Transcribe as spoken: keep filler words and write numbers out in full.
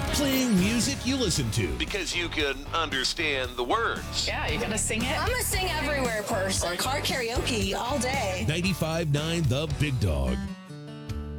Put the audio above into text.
Playing music you listen to. Because you can understand the words. Yeah, you gotta sing it. I'm a sing everywhere person. Car karaoke all day. ninety-five point nine The Big Dog.